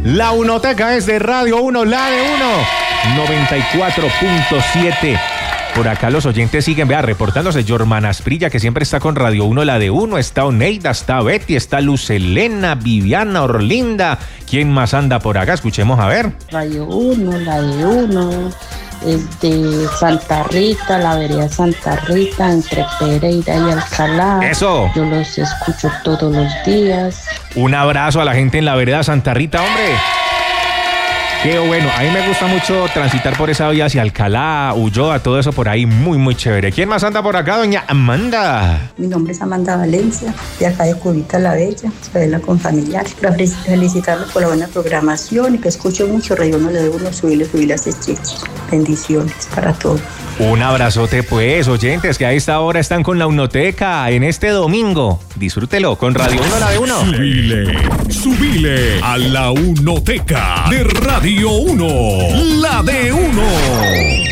La Unoteca es de Radio 1, la de 94.7. Por acá los oyentes siguen, reportándose. Jorman Asprilla, que siempre está con Radio 1, la de 1. Está Oneida, está Betty, está Luz Elena, Viviana, Orlinda. ¿Quién más anda por acá? Escuchemos a ver. Radio 1, la de 1. Es de Santa Rita, la vereda Santa Rita, entre Pereira y Alcalá. ¡Eso! Yo los escucho todos los días. Un abrazo a la gente en la vereda Santa Rita, hombre. Qué bueno, a mí me gusta mucho transitar por esa vía hacia Alcalá, Ulloa, todo eso por ahí, muy, muy chévere. ¿Quién más anda por acá, doña Amanda? Mi nombre es Amanda Valencia, de acá de Cubita la Bella, soy de la Confamiliar. Para felicitarlos por la buena programación y que escucho mucho Radio 1, le debo subir las estrellas. Bendiciones para todos. Un abrazote pues, oyentes, que a esta hora están con la Unoteca en este domingo. Disfrútelo con Radio 1, la de 1. Subile a la Unoteca de Radio 1, la de